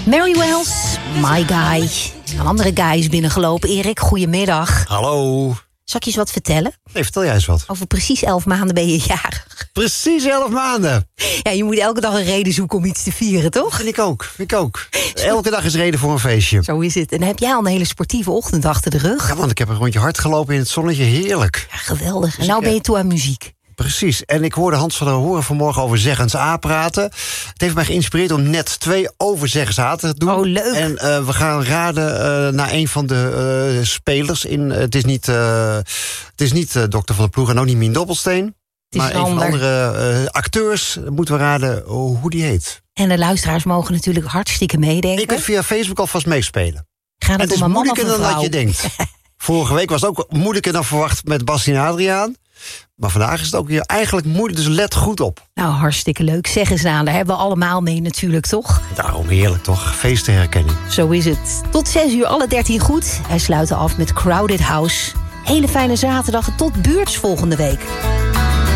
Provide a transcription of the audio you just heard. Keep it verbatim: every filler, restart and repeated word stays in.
Mary Wells, My Guy. Een andere guy is binnengelopen. Erik, goedemiddag. Hallo. Zal ik je eens wat vertellen? Nee, vertel jij eens wat. Over precies elf maanden ben je jarig. Precies elf maanden. Ja, je moet elke dag een reden zoeken om iets te vieren, toch? Vind ik ook, vind ik ook. Elke dag is reden voor een feestje. Zo is het. En dan heb jij al een hele sportieve ochtend achter de rug. Ja, want ik heb een rondje hard gelopen in het zonnetje. Heerlijk. Ja, geweldig. En nou ben je toe aan muziek. Precies. En ik hoorde Hans van der Hoorn vanmorgen over Zeggens A praten. Het heeft mij geïnspireerd om net twee over Zeggens A te doen. Oh, leuk. En uh, we gaan raden uh, naar een van de uh, spelers. In, uh, het is niet, uh, het is niet uh, dokter Van der Ploeg en ook niet Mien Dobbelsteen. Maar een van de andere uh, acteurs moeten we raden hoe die heet. En de luisteraars mogen natuurlijk hartstikke meedenken. Je kunt via Facebook alvast meespelen. Gaat het, het om is een man moeilijker of een dan dat je denkt. Vorige week was het ook moeilijker dan verwacht met Bastien en Adriaan. Maar vandaag is het ook weer eigenlijk moeilijk, dus let goed op. Nou, hartstikke leuk. Zeg eens aan, daar hebben we allemaal mee natuurlijk, toch? Daarom heerlijk, toch? Feestenherkenning. Zo is het. Tot zes uur alle dertien goed. Wij sluiten af met Crowded House. Hele fijne zaterdag en tot buurts volgende week.